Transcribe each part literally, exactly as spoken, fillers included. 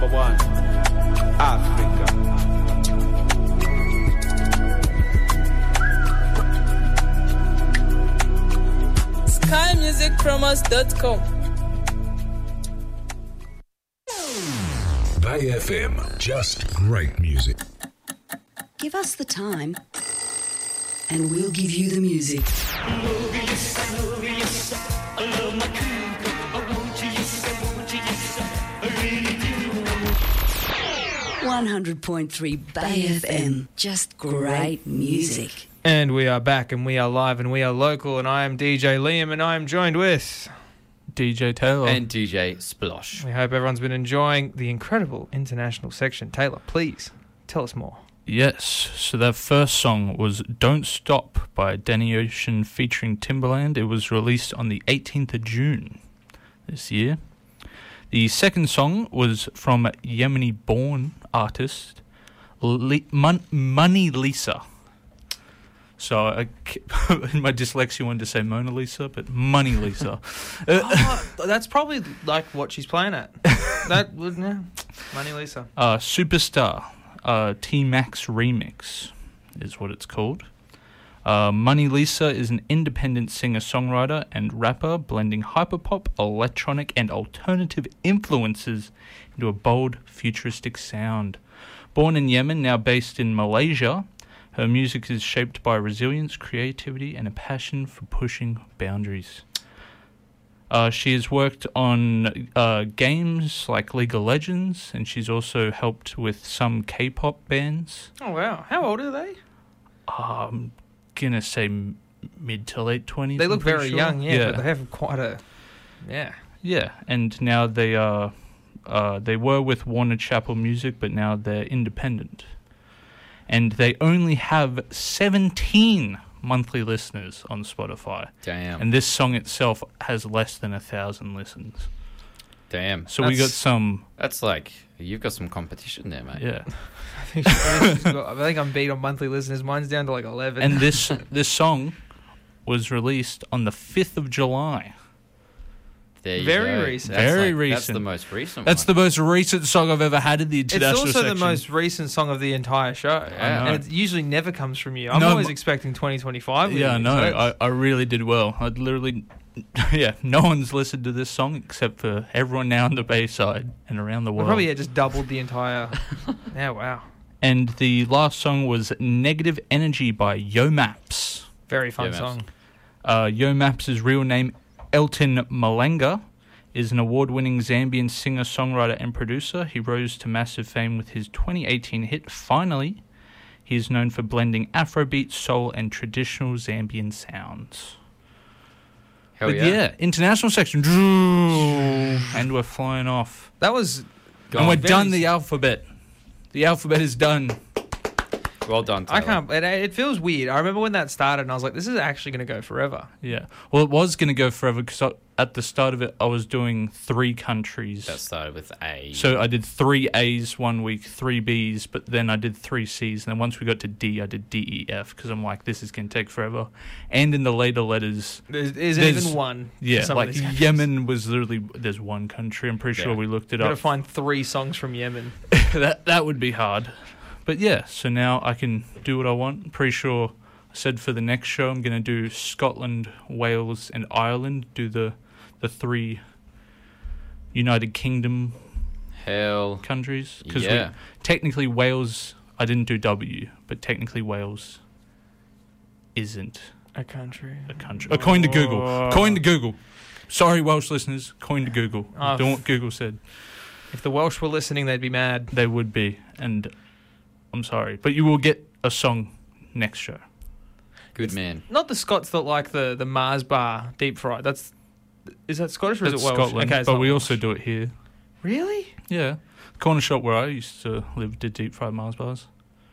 number one, Africa. sky music promos dot com. Bay F M, just great music. Give us the time and we'll give you the music. one hundred point three Bay F M, just great music. And we are back, and we are live, and we are local, and I am D J Liam, and I am joined with D J Taylor. And D J Splosh. We hope everyone's been enjoying the incredible international section. Taylor, please, tell us more. Yes, so that first song was Don't Stop by Danny Ocean featuring Timbaland. It was released on the eighteenth of June this year. The second song was from Yemeni-born artist Le- Mon- Money Lisa. So I, in my dyslexia, wanted to say Mona Lisa, but Money Lisa. Oh, that's probably like what she's playing at. That would, yeah. Money Lisa. Uh, Superstar, uh, T-Max Remix is what it's called. Uh, Money Lisa is an independent singer-songwriter and rapper blending hyperpop, electronic, and alternative influences into a bold, futuristic sound. Born in Yemen, now based in Malaysia, her music is shaped by resilience, creativity, and a passion for pushing boundaries. Uh, she has worked on uh, games like League of Legends, and she's also helped with some K-pop bands. Oh, wow. How old are they? I'm going to say m- mid to late twenties. They look I'm pretty very sure. young, yeah, yeah. but they have quite a... Yeah. Yeah, and now they are... Uh, they were with Warner Chappell Music, but now they're independent. And they only have seventeen monthly listeners on Spotify. Damn. And this song itself has less than a thousand listens. Damn. So that's, we got some... That's like, you've got some competition there, mate. Yeah. I think, she's got, I think I'm beat on monthly listeners. Mine's down to like eleven. And this this song was released on the fifth of July. There you Very go. recent. That's Very like, recent. That's the most recent That's one. the most recent song I've ever had in the It's international also section. the most recent song of the entire show. Yeah. And it usually never comes from you. I'm No, always m- expecting twenty twenty-five. with Yeah, you, no, so I, I really did well. I'd literally, yeah, no one's listened to this song except for everyone now on the Bayside and around the we world. probably yeah, just doubled the entire... Yeah, wow. And the last song was Negative Energy by Yo Maps. Very fun Yo Maps. song. Uh, Yo Maps' real name, Elton Malenga, is an award-winning Zambian singer, songwriter, and producer. He rose to massive fame with his twenty eighteen hit, Finally. He is known for blending Afrobeat, soul, and traditional Zambian sounds. Hell but yeah. yeah, international section. And we're flying off. That was... And we're very done s- the alphabet. The alphabet is done. Well done, I Taylor. can't... It, it feels weird. I remember when that started and I was like, this is actually going to go forever. Yeah. Well, it was going to go forever because at the start of it, I was doing three countries. That started with A. So I did three A's one week, three B's, but then I did three C's. And then once we got to D, I did D, E, F because I'm like, this is going to take forever. And in the later letters... There's, there's, There's- even one. for Yeah, some of like these countries. Yemen was literally... There's one country. I'm pretty sure Yeah. we looked it Got to up. find three songs from Yemen. that that would be hard. But yeah, so now I can do what I want. I'm pretty sure I said for the next show I'm going to do Scotland, Wales, and Ireland. Do the the three United Kingdom Hell. countries. Because Yeah. technically Wales, I didn't do W, but technically Wales isn't A country. a country. According to Google. According to Google. Sorry, Welsh listeners. According to Google. Oh, Doing what Google said. If the Welsh were listening, they'd be mad. They would be. And I'm sorry. But you will get a song next show. Good man. Not the Scots that like the, the Mars bar deep fried. That's is that Scottish or That's is it Welsh? Scotland, okay, it's but not we Welsh. also do it here. Really? Yeah. The corner shop where I used to live did deep fried Mars bars.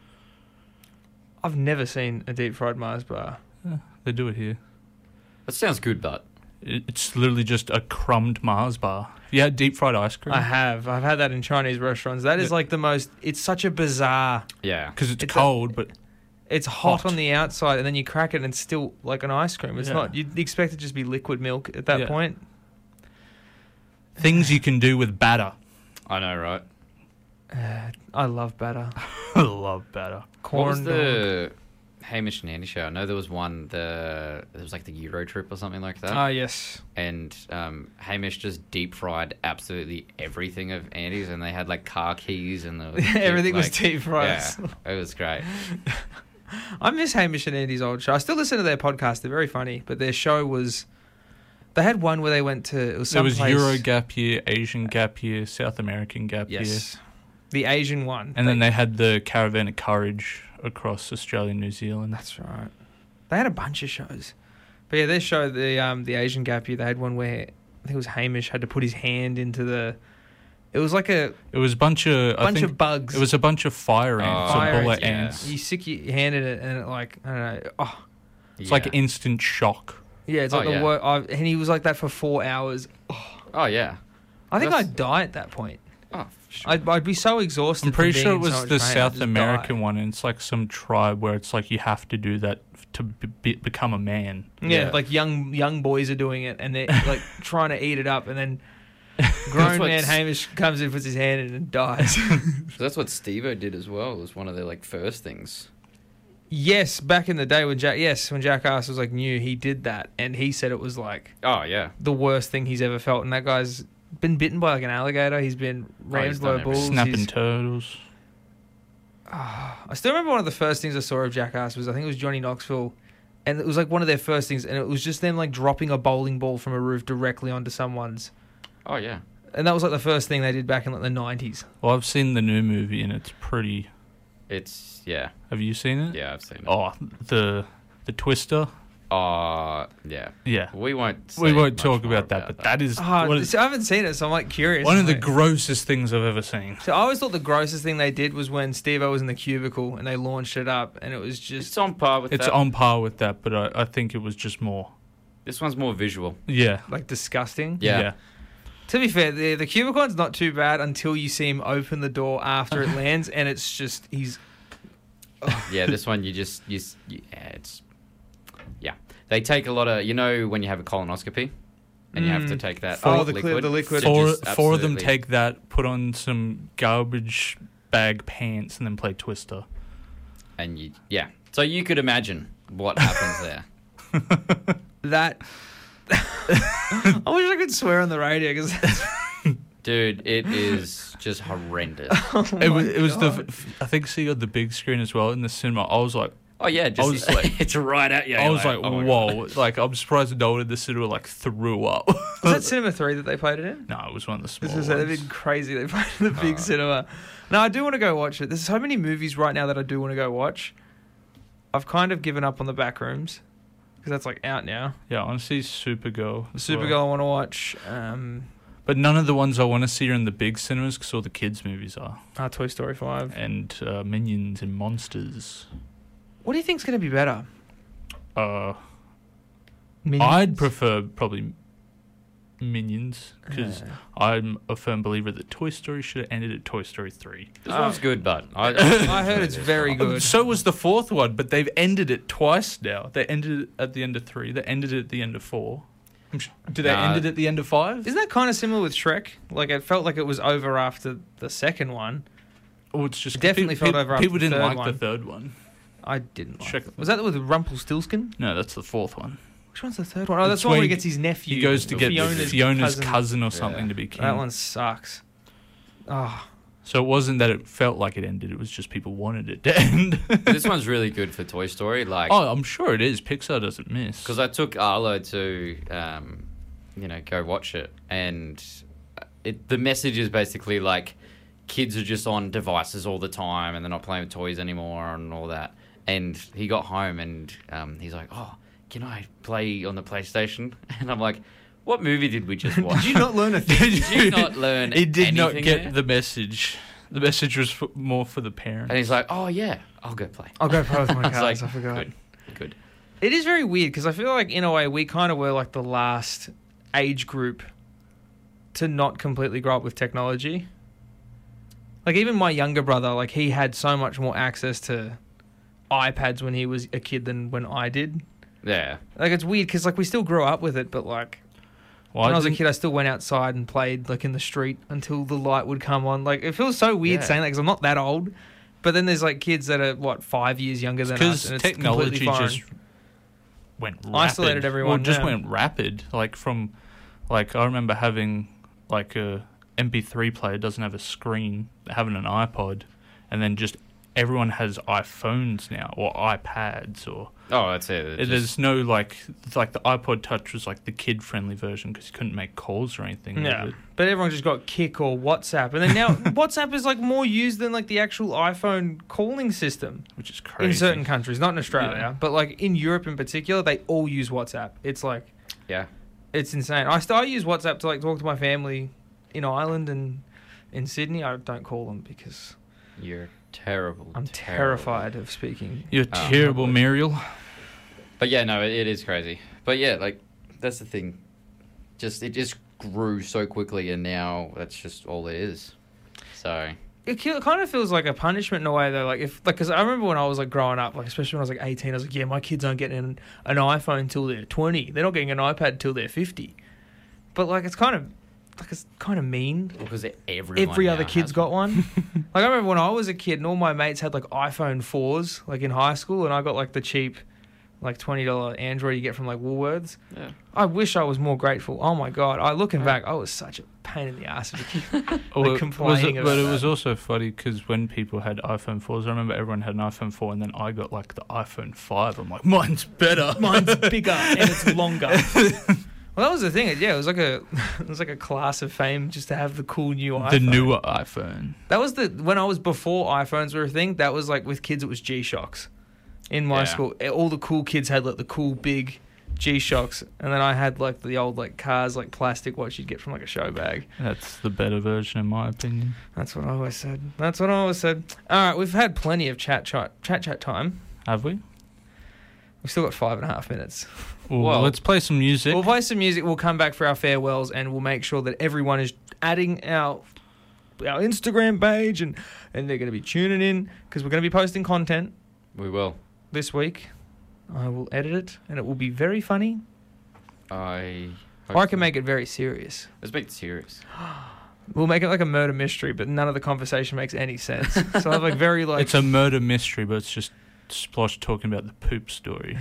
I've never seen a deep fried Mars bar. Yeah, they do it here. That sounds good, but It, it's literally just a crumbed Mars bar. Have you had deep fried ice cream? I have. I've had that in Chinese restaurants. That is Yeah. like the most... It's such a bizarre... yeah. Because it's, It's a- cold, but It's hot, Hot. on the outside and then you crack it and it's still like an ice cream. It's Yeah. not... You'd expect it to just be liquid milk at that Yeah. point. things you can do with batter. I know, right? Uh, I love batter. I love batter. What Corn was dog. the Hamish and Andy show? I know there was one. The there was like the Euro trip or something like that. Ah, yes. and um, Hamish just deep fried absolutely everything of Andy's, and they had like car keys and the Everything was like- deep fried. Yeah, it was great. I miss Hamish and Andy's old show. I still listen to their podcast. They're very funny, but their show was. They had one where they went to. It was There was someplace- Euro gap year, Asian gap year, South American gap year. Yes. The Asian one. And then they had the Caravan of Courage across Australia and New Zealand. That's right. They had a bunch of shows. But yeah, their show, the um the Asian gap year, they had one where I think it was Hamish had to put his hand into the. It was like a It was a bunch of I bunch think of bugs. It was a bunch of fire ants, Oh, or Fire bullet ants, yeah. ants. You stick your hand in it and it like I don't know. Oh It's Yeah. like instant shock. yeah, it's Oh, like the yeah. work. And he was like that for four hours. Oh yeah. I think That's- I'd die at that point. Oh, sure. I'd, I'd be so exhausted. I'm pretty from sure it being in was so much the pain, I'd South just American die. one, and it's like some tribe where it's like you have to do that to be, be, become a man. Yeah, Yeah. like young young boys are doing it, and they're like trying to eat it up, and then grown what man s- Hamish comes in, puts his hand in, and dies. So that's what Steve-O did as well. It was one of their like first things. Yes, back in the day when Jack, yes, when Jackass was like new, he did that, and he said it was like Oh yeah. the worst thing he's ever felt. And that guy's been bitten by like an alligator. He's been rammed he's by done everything. bulls. Snapping he's- turtles. I still remember one of the first things I saw of Jackass was I think it was Johnny Knoxville, and it was like one of their first things, and it was just them like dropping a bowling ball from a roof directly onto someone's, Oh yeah. and that was like the first thing they did back in like the nineties. Well, I've seen the new movie and it's pretty. It's yeah. Have you seen it? Yeah, I've seen it. Oh, the the Twister. Uh, yeah. Yeah. We won't. We say won't much talk more about that, but that is Oh, one, of, see, I haven't seen it, so I'm like curious. one of the Like- grossest things I've ever seen. So I always thought the grossest thing they did was when Steve-O was in the cubicle and they launched it up, and it was It's just on par with It's that. on par with that, but I, I think it was just more. This one's more visual. Yeah. like disgusting. Yeah. To be fair, the the cubicle one's not too bad until you see him open the door after it lands, and it's just he's Yeah, this one you just you, s- you yeah, it's yeah. They take a lot of you know when you have a colonoscopy and you have to Mm. take that Oh, like, the clear- liquid. the liquid. to Four, just four of them absolutely- take that, put on some garbage bag pants, and then play Twister. and you yeah. So you could imagine what happens there. that. I wish I could swear on the radio because Dude, it is just horrendous. it was, it was the. f- I think see on the big screen as well in the cinema. I was like, Oh yeah, just was like- it's right at you. I was like, oh my whoa! God. Like I'm surprised no one in the cinema like threw up. was that Cinema Three that they played it in? No, it was one of the small This is ones. they've been crazy. They played in the big Oh. cinema. No, I do want to go watch it. There's so many movies right now that I do want to go watch. I've kind of given up on the Backrooms because that's like out now. Yeah, honestly, Supergirl. as Supergirl well. I want to watch. Um, But none of the ones I want to see are in the big cinemas because all the kids' movies are. uh, Toy Story Five. And uh, Minions and Monsters. What do you think's going to be better? Uh, Minions? I'd prefer probably Minions because Uh. I'm a firm believer that Toy Story should have ended at Toy Story three. This one's good, but I, I heard it's very good. So was the fourth one, but they've ended it twice now. They ended it at the end of three. They ended it at the end of four. I'm sh- Did they Nah. end it at the end of five? Isn't that kind of similar with Shrek? Like it felt like it was over after the second one. Oh, it's just It definitely pe- felt pe- over after People the didn't third like one. the third one. I didn't like Shrek- it. Was that with Rumpelstiltskin? No, that's the fourth one. Which one's the third one? Oh, that's It's the one where where he he- gets his nephew. He goes to get Fiona's, Fiona's, cousin. cousin, or something Yeah. to be king. That one sucks. Oh, So it wasn't that it felt like it ended. It was just people wanted it to end. this one's really good for Toy Story. Like, Oh, I'm sure it is. Pixar doesn't miss. because I took Arlo to, um, you know, go watch it, and it the message is basically like kids are just on devices all the time and they're not playing with toys anymore and all that. And he got home and um, he's like, "Oh, can I play on the PlayStation?" And I'm like, "What movie did we just watch?" did you not learn a thing? Did you not learn? He did not anything get there? the message. The message was for, more for the parents. And he's like, "Oh yeah, I'll go play." I'll go play with my I was cards. like, I forgot. Good, good. It is very weird because I feel like in a way we kind of were like the last age group to not completely grow up with technology. Like even my younger brother, like he had so much more access to iPads when he was a kid than when I did. Yeah. Like it's weird because like we still grew up with it, but like Well, when I was a didn't- kid, I still went outside and played like in the street until the light would come on. Like it feels so weird Yeah. saying that because I'm not that old. But then there's like kids that are what five years younger than us, because and it's technology completely foreign. just went rapid. Isolated everyone, Well, just yeah. went rapid. Like from, like I remember having like a M P three player doesn't have a screen, having an iPod, and then just everyone has iPhones now or iPads or. Oh, that's it. It There's just- no like it's like the iPod Touch was like the kid friendly version because you couldn't make calls or anything. Yeah, with it. but everyone's just got Kik or WhatsApp, and then now WhatsApp is like more used than like the actual iPhone calling system Which is crazy. in certain countries, not in Australia, Yeah. but like in Europe in particular, they all use WhatsApp. It's like yeah. it's insane. I still I use WhatsApp to like talk to my family in Ireland and in Sydney. I don't call them because You're terrible. I'm terrible. terrified of speaking. You're Oh. terrible, Muriel. But yeah, no, it, it is crazy. But yeah, like that's the thing. Just it just grew so quickly, and now that's just all it is. So It ki- kind of feels like a punishment in a way, though. Like if, like, because I remember when I was like growing up, like especially when I was like eighteen, I was like, yeah, my kids aren't getting an, an iPhone until they're twenty. They're not getting an iPad until they're fifty. But like, it's kind of like it's kind of mean. because everyone Every other now kid's has got one. Like I remember when I was a kid, and all my mates had like iPhone fours, like in high school, and I got like the cheap, like twenty dollar Android you get from like Woolworths. Yeah. I wish I was more grateful. Oh my god! I looking back, I was such a pain in the ass as a kid. Well, like it was- complaining but about it was that. also funny because when people had iPhone fours, I remember everyone had an iPhone four, and then I got like the iPhone five. I'm like, mine's better. Mine's bigger and it's longer. Well, that was the thing. Yeah, it was like a it was like a class of fame just to have the cool new iPhone. The newer iPhone. That was the when I was before iPhones were a thing. That was like with kids, it was G-Shocks. In my Yeah. school, all the cool kids had like the cool big G-Shocks, and then I had like the old like cars, like plastic what you'd get from like a show bag. That's the better version, in my opinion. That's what I always said. That's what I always said. All right, we've had plenty of chat chat chat chat time. Have we? We've still got five and a half minutes. Well, Well- let's play some music. We'll play some music. We'll come back for our farewells, and we'll make sure that everyone is adding our our Instagram page, and and they're going to be tuning in because we're going to be posting content We will. this week. I will edit it, and it will be very funny. I. Or I can make it very serious. Let's make it serious. We'll make it like a murder mystery, but none of the conversation makes any sense. So I have like very like It's a murder mystery, but it's just Splosh talking about the poop story.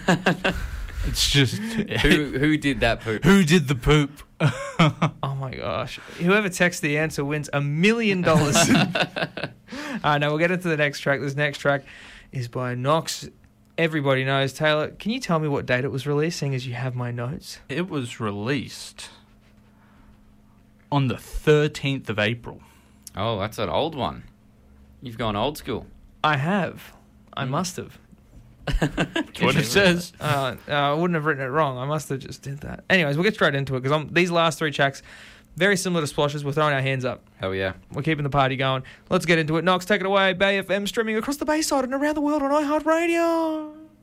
It's just who who did that poop? who did the poop? oh my gosh! Whoever texts the answer wins a million dollars. All right, now we'll get into the next track. This next track is by Nox. Everybody knows. Taylor, can you tell me what date it was released, seeing as you have my notes? It was released on the thirteenth of April. Oh, that's an old one. You've gone old school. I have. I must have. That's what it says. Uh, uh, I wouldn't have written it wrong. I must have just did that. Anyways, we'll get straight into it because these last three tracks, very similar to Splosh's. We're throwing our hands up. Hell yeah. We're keeping the party going. Let's get into it. Nox, take it away. Bay F M streaming across the Bayside and around the world on iHeartRadio.